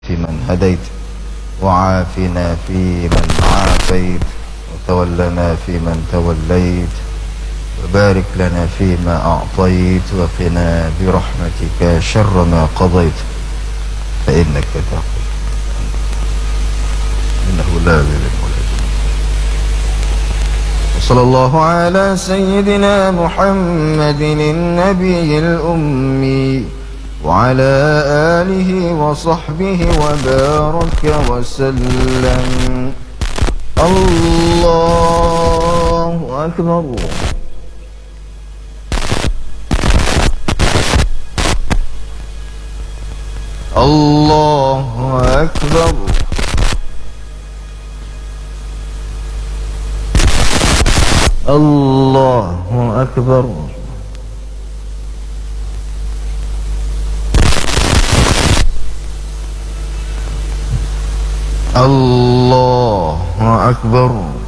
فيمن هديت، وعافنا فيمن عافيت، وتولنا فيمن توليت، وبارك لنا فيما أعطيت، وقنا برحمتك شر ما قضيت، فإنك تقضي إنه لا يذل المولى. وصلى الله على سيدنا محمد النبي الأمي وعلى آله وصحبه وبارك وسلم. الله أكبر. الله أكبر. الله أكبر. الله أكبر.